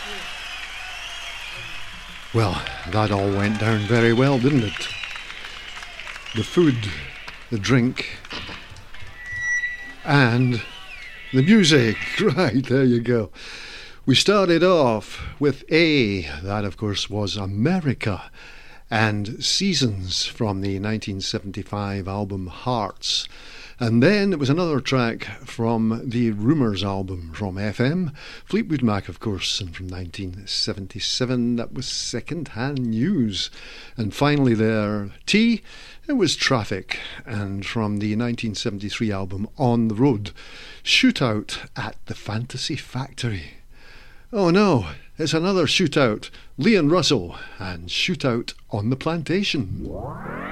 Well, that all went down very well, didn't it? The food, the drink, and the music. Right, there you go. We started off with A. That, of course, was America, and Seasons from the 1975 album Hearts. And then it was another track from the Rumours album from FM. Fleetwood Mac, of course, and from 1977, that was Second Hand News. And finally there, T, it was Traffic, and from the 1973 album On the Road, Shootout at the Fantasy Factory. Oh no, it's another Shootout, Leon Russell, and Shootout on the Plantation.